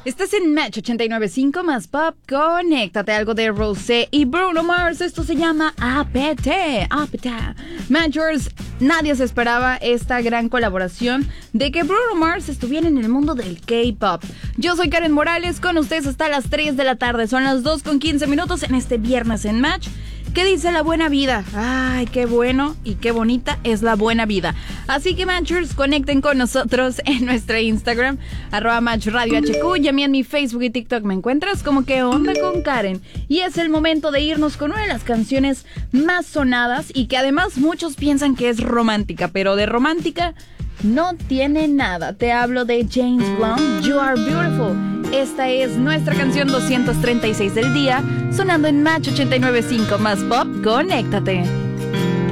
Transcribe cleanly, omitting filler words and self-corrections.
Estás en Match 89.5 más Pop. Conéctate, algo de Rosé y Bruno Mars. Esto se llama APT. Matchers, nadie se esperaba esta gran colaboración de que Bruno Mars estuviera en el mundo del K-pop. Yo soy Karen Morales, con ustedes hasta las 3 de la tarde. Son las 2:15 en este viernes en Match. ¿Qué dice la buena vida? Ay, qué bueno y qué bonita es la buena vida. Así que, Matchers, conecten con nosotros en nuestra Instagram, @MatchRadioHQ, y a mí en mi Facebook y TikTok me encuentras como ¿Qué onda con Karen? Y es el momento de irnos con una de las canciones más sonadas y que además muchos piensan que es romántica, pero de romántica no tiene nada. Te hablo de James Blunt, You Are Beautiful. Esta es nuestra canción 236 del día, sonando en Match 89.5 más Pop. Conéctate.